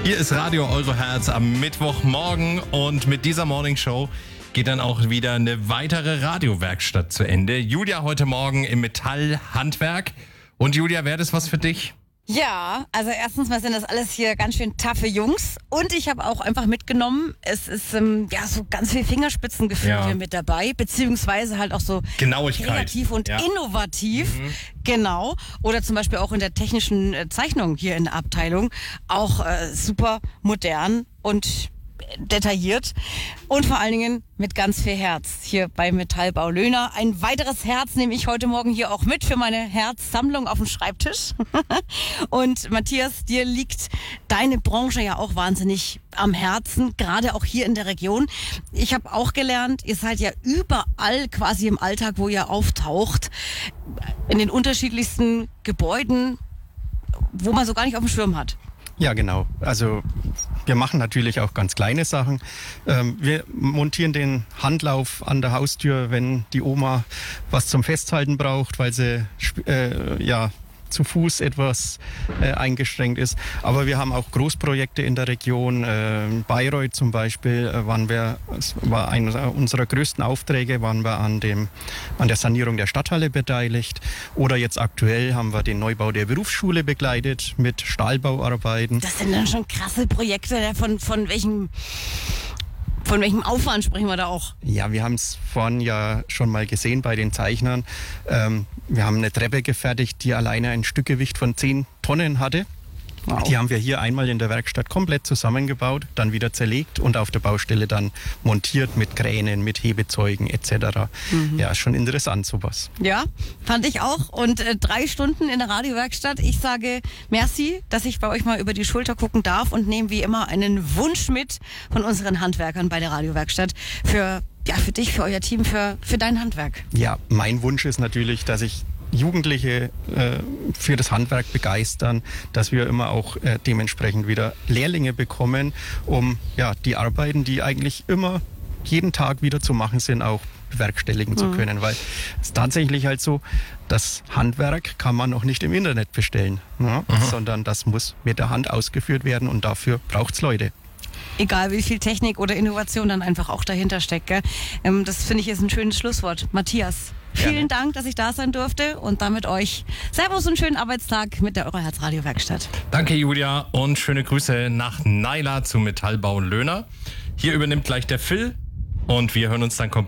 Hier ist Radio Eurohertz am Mittwochmorgen und mit dieser Morning Show geht dann auch wieder eine weitere Radiowerkstatt zu Ende. Julia heute Morgen im Metallhandwerk. Und Julia, wäre das was für dich? Ja, also erstens mal sind das alles hier ganz schön taffe Jungs und ich habe auch einfach mitgenommen, es ist so ganz viel Fingerspitzengefühl hier mit dabei, beziehungsweise halt auch so Genauigkeit. Kreativ und innovativ, genau, oder zum Beispiel auch in der technischen Zeichnung hier in der Abteilung, auch super modern und detailliert und vor allen Dingen mit ganz viel Herz hier bei Metallbau Löhner. Ein weiteres Herz nehme ich heute Morgen hier auch mit für meine Herzsammlung auf dem Schreibtisch. Und Matthias, dir liegt deine Branche ja auch wahnsinnig am Herzen, gerade auch hier in der Region. Ich habe auch gelernt, ihr seid ja überall quasi im Alltag, wo ihr auftaucht, in den unterschiedlichsten Gebäuden, wo man so gar nicht auf dem Schirm hat. Ja, genau. Also wir machen natürlich auch ganz kleine Sachen. Wir montieren den Handlauf an der Haustür, wenn die Oma was zum Festhalten braucht, weil sie zu Fuß etwas eingeschränkt ist. Aber wir haben auch Großprojekte in der Region. Bayreuth zum Beispiel war einer unserer größten Aufträge, waren wir an der Sanierung der Stadthalle beteiligt. Oder jetzt aktuell haben wir den Neubau der Berufsschule begleitet mit Stahlbauarbeiten. Das sind dann schon krasse Projekte. Von welchem Aufwand sprechen wir da auch? Ja, wir haben es vorhin ja schon mal gesehen bei den Zeichnern. Wir haben eine Treppe gefertigt, die alleine ein Stückgewicht von 10 Tonnen hatte. Wow. Die haben wir hier einmal in der Werkstatt komplett zusammengebaut, dann wieder zerlegt und auf der Baustelle dann montiert mit Kränen, mit Hebezeugen etc. Ja, ist schon interessant sowas. Ja, fand ich auch. Und 3 Stunden in der Radiowerkstatt. Ich sage merci, dass ich bei euch mal über die Schulter gucken darf und nehme wie immer einen Wunsch mit von unseren Handwerkern bei der Radiowerkstatt für dich, für euer Team, für dein Handwerk. Ja, mein Wunsch ist natürlich, dass ich Jugendliche für das Handwerk begeistern, dass wir immer auch dementsprechend wieder Lehrlinge bekommen, um die Arbeiten, die eigentlich immer jeden Tag wieder zu machen sind, auch bewerkstelligen zu können. Weil es ist tatsächlich halt so, das Handwerk kann man noch nicht im Internet bestellen, sondern das muss mit der Hand ausgeführt werden und dafür braucht es Leute. Egal wie viel Technik oder Innovation dann einfach auch dahinter steckt. Gell? Das finde ich ist ein schönes Schlusswort. Matthias, vielen Dank, dass ich da sein durfte und damit euch Servus und schönen Arbeitstag mit der Eurohertz Radiowerkstatt. Danke Julia und schöne Grüße nach Naila zu Metallbau Löhner. Hier übernimmt gleich der Phil und wir hören uns dann komplett